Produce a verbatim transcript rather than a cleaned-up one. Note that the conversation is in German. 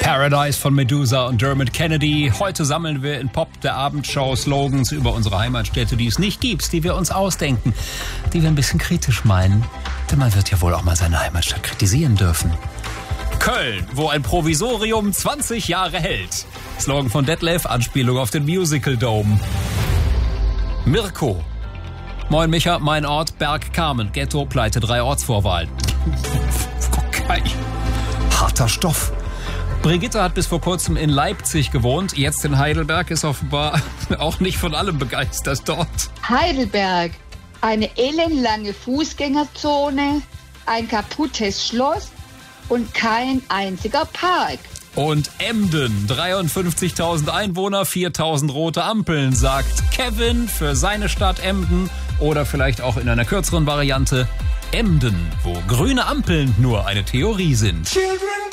Paradise von Medusa und Dermot Kennedy. Heute sammeln wir in Pop der Abendshow Slogans über unsere Heimatstädte, die es nicht gibt, die wir uns ausdenken, die wir ein bisschen kritisch meinen. Denn man wird ja wohl auch mal seine Heimatstadt kritisieren dürfen. Köln, wo ein Provisorium zwanzig Jahre hält. Slogan von Detlef, Anspielung auf den Musical Dome. Mirko. Moin Micha, mein Ort Bergkamen. Ghetto, Pleite, drei Ortsvorwahlen. Okay. Harter Stoff. Brigitte hat bis vor kurzem in Leipzig gewohnt, jetzt in Heidelberg, ist offenbar auch nicht von allem begeistert dort. Heidelberg, eine ellenlange Fußgängerzone, ein kaputtes Schloss und kein einziger Park. Und Emden, dreiundfünfzigtausend Einwohner, viertausend rote Ampeln, sagt Kevin für seine Stadt Emden oder vielleicht auch in einer kürzeren Variante Emden, wo grüne Ampeln nur eine Theorie sind.